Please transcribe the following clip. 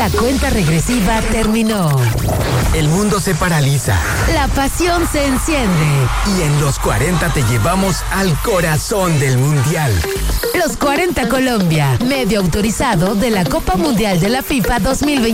La cuenta regresiva terminó. El mundo se paraliza. La pasión se enciende. Y en los 40 te llevamos al corazón del Mundial. Los 40 Colombia, medio autorizado de la Copa Mundial de la FIFA 2022.